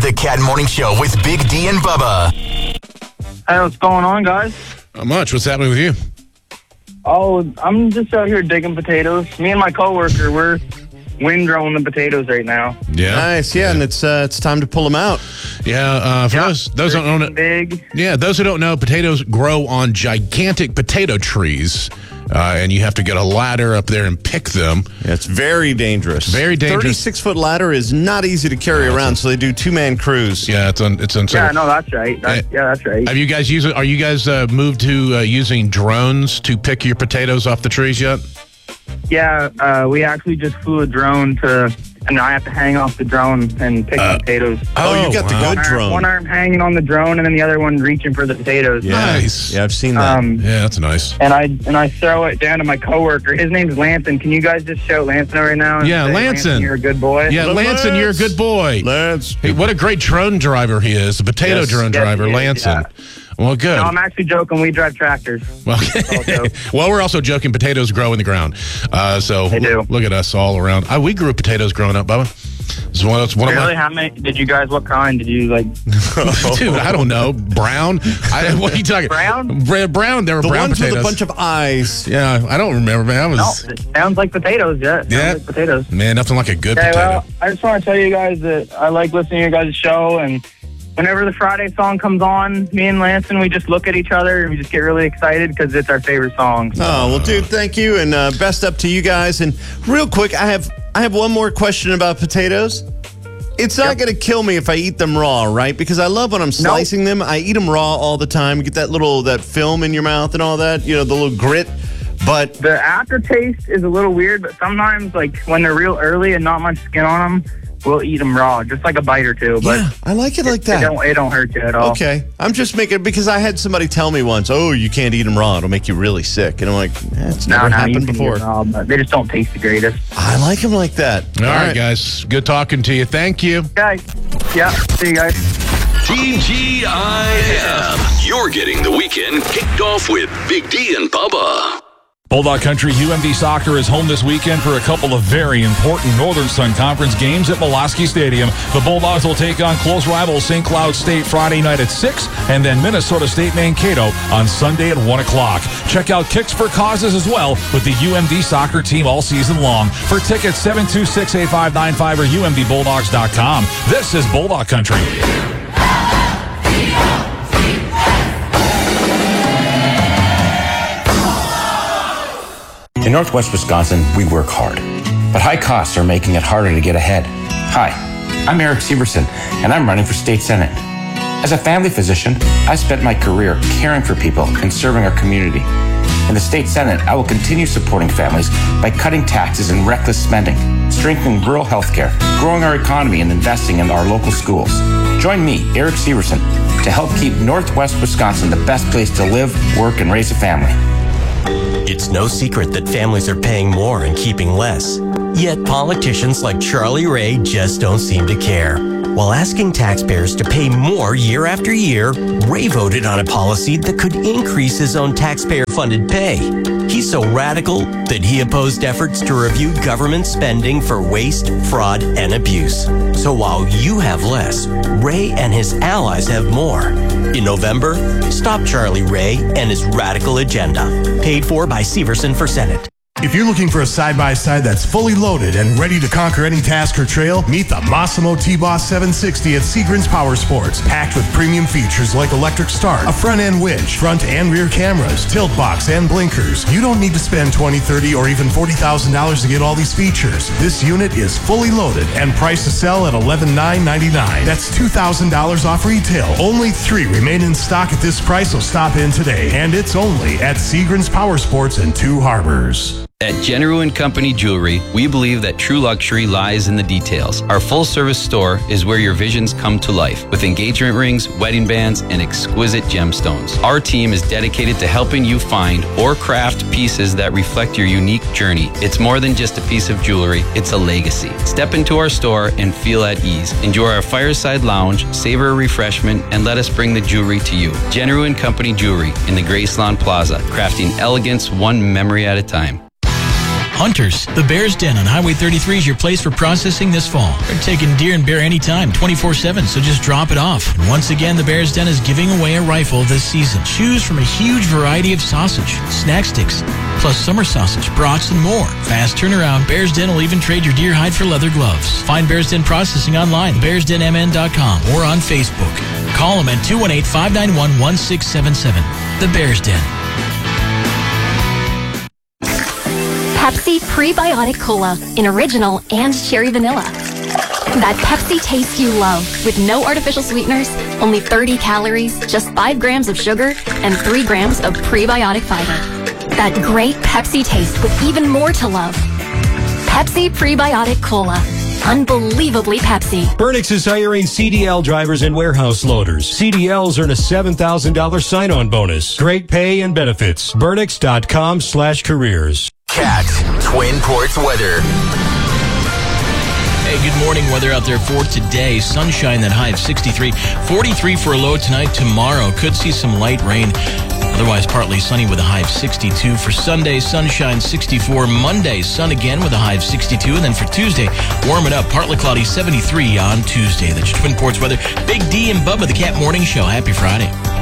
The Cat Morning Show with Big D and Bubba. Hey, what's going on, guys? Not much. What's happening with you? Oh, I'm just out here digging potatoes. Me and my coworker, we're windrowing the potatoes right now. Yeah. Nice, yeah, and it's time to pull them out. Yeah, for those who don't know, big. Yeah, those who don't know, potatoes grow on gigantic potato trees, and you have to get a ladder up there and pick them. Yeah, it's very dangerous. Very dangerous. 36-foot ladder is not easy to carry around, so they do two-man crews. Yeah, it's unsafe. Yeah, no, that's right. That's right. Have you guys are you guys moved to using drones to pick your potatoes off the trees yet? Yeah, we actually just flew a drone and I have to hang off the drone and pick the potatoes. Oh, you got the good drone. One arm hanging on the drone and then the other one reaching for the potatoes. Yeah. Nice. Yeah, I've seen that. Yeah, that's nice. And I throw it down to my coworker. His name's Lanson. Can you guys just shout Lanson right now? And Yeah, say, Lanson. You're a good boy. Yeah, Lanson, you're a good boy. Lance. Hey, what a great drone driver he is. The potato drone driver, he is, Lanson. yeah. Well, good. No, I'm actually joking. We drive tractors. Well, well, we're also joking. Potatoes grow in the ground. So They do. Look at us all around. We grew potatoes growing up, Bubba. It's one of Really? How many did you guys? What kind did you like? Dude, I don't know. Brown? What are you talking? Brown? Brown. There were The brown ones potatoes. with a bunch of eyes. Yeah, I don't remember, man. No, it sounds like potatoes. Yeah, it sounds like potatoes. Man, nothing like a good Okay, potato. well, I just want to tell you guys that I like listening to your guys' show, and whenever the Friday song comes on, me and Lanson, we just look at each other and we just get really excited because it's our favorite song. Oh, well, dude, thank you, and best up to you guys. And real quick, I have one more question about potatoes. It's not going to kill me if I eat them raw, right? Because I love when I'm slicing them. I eat them raw all the time. You get that film in your mouth and all that, the little grit. But the aftertaste is a little weird, but sometimes, like, when they're real early and not much skin on them, we'll eat them raw, just like a bite or two. But yeah, I like it like that. It don't hurt you at all. Okay. I'm just making because I had somebody tell me once, oh, you can't eat them raw. It'll make you really sick. And I'm like, it's never happened before. Raw, but they just don't taste the greatest. I like them like that. All right, guys. Good talking to you. Thank you. Guys, yeah, see you guys. TGIF. You're getting the weekend kicked off with Big D and Bubba. Bulldog Country UMD Soccer is home this weekend for a couple of very important Northern Sun Conference games at Pulaski Stadium. The Bulldogs will take on close rival St. Cloud State Friday night at 6, and then Minnesota State Mankato on Sunday at 1 o'clock. Check out Kicks for Causes as well with the UMD Soccer team all season long. For tickets, 726-8595 or UMDBulldogs.com. This is Bulldog Country. In Northwest Wisconsin, we work hard, but high costs are making it harder to get ahead. Hi, I'm Eric Severson, and I'm running for state senate. As a family physician, I spent my career caring for people and serving our community. In the state senate, I will continue supporting families by cutting taxes and reckless spending, strengthening rural health care, growing our economy, and investing in our local schools. Join me, Eric Severson, to help keep Northwest Wisconsin the best place to live, work, and raise a family. It's no secret that families are paying more and keeping less. Yet politicians like Charlie Ray just don't seem to care. While asking taxpayers to pay more year after year, Ray voted on a policy that could increase his own taxpayer-funded pay. He's so radical that he opposed efforts to review government spending for waste, fraud, and abuse. So while you have less, Ray and his allies have more. In November, stop Charlie Ray and his radical agenda. Paid for by Severson for Senate. If you're looking for a side-by-side that's fully loaded and ready to conquer any task or trail, meet the Massimo T-Boss 760 at Seagram's Power Sports. Packed with premium features like electric start, a front-end winch, front and rear cameras, tilt box, and blinkers. You don't need to spend $20,000, $30,000, or even $40,000 to get all these features. This unit is fully loaded and priced to sell at $11,999. That's $2,000 off retail. Only 3 remain in stock at this price, so stop in today. And it's only at Seagram's Power Sports in Two Harbors. At General & Company Jewelry, we believe that true luxury lies in the details. Our full-service store is where your visions come to life, with engagement rings, wedding bands, and exquisite gemstones. Our team is dedicated to helping you find or craft pieces that reflect your unique journey. It's more than just a piece of jewelry, it's a legacy. Step into our store and feel at ease. Enjoy our fireside lounge, savor a refreshment, and let us bring the jewelry to you. General & Company Jewelry in the Grace Lawn Plaza, crafting elegance one memory at a time. Hunters, the Bear's Den on Highway 33 is your place for processing this fall. They're taking deer and bear anytime, 24/7, so just drop it off. And once again, the Bear's Den is giving away a rifle this season. Choose from a huge variety of sausage, snack sticks, plus summer sausage, brats, and more. Fast turnaround, Bear's Den will even trade your deer hide for leather gloves. Find Bear's Den Processing online, bearsdenmn.com, or on Facebook. Call them at 218-591-1677. The Bear's Den. Pepsi Prebiotic Cola in original and cherry vanilla. That Pepsi taste you love with no artificial sweeteners, only 30 calories, just 5 grams of sugar, and 3 grams of prebiotic fiber. That great Pepsi taste with even more to love. Pepsi Prebiotic Cola. Unbelievably Pepsi. Burnix is hiring CDL drivers and warehouse loaders. CDLs earn a $7,000 sign-on bonus. Great pay and benefits. Burnix.com/careers. Cat Twin Ports weather. Hey, good morning. Weather out there for today. Sunshine, that high of 63. 43 for a low tonight. Tomorrow could see some light rain. Otherwise, partly sunny with a high of 62. For Sunday, sunshine, 64. Monday, sun again with a high of 62. And then for Tuesday, warm it up. Partly cloudy, 73 on Tuesday. That's your Twin Ports weather. Big D and Bubba, the Cat Morning Show. Happy Friday.